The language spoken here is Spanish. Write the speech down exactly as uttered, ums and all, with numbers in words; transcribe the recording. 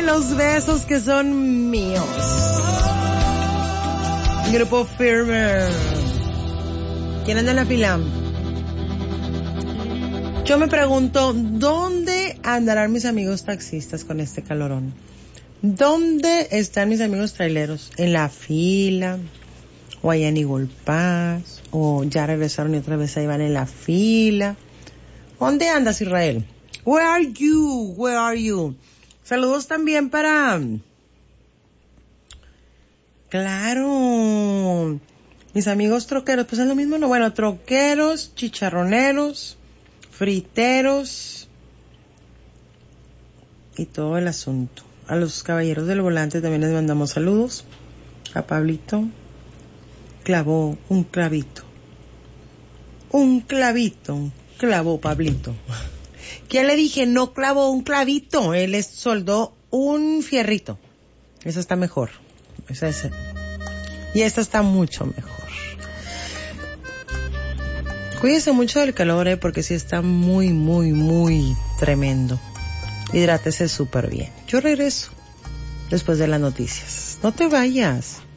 los besos que son míos. Grupo Firme. ¿Quién anda en la fila? Yo me pregunto, ¿dónde andarán mis amigos taxistas con este calorón? ¿Dónde están mis amigos traileros? ¿En la fila? ¿O allá en Eagle Pass? ¿O ya regresaron y otra vez ahí van en la fila? ¿Dónde andas, Israel? Where are you? Where are you? Saludos también para... Claro, mis amigos troqueros, pues es lo mismo, ¿no? Bueno, troqueros, chicharroneros, friteros y todo el asunto. A los caballeros del volante también les mandamos saludos. A Pablito clavó un clavito. Un clavito, clavó Pablito. ¿Quién le dije? No clavó un clavito, él les soldó un fierrito. Eso está mejor. Esa es, y esta está mucho mejor. Cuídese mucho del calor, ¿eh? Porque sí está muy, muy, muy tremendo. Hidrátese súper bien. Yo regreso después de las noticias. No te vayas.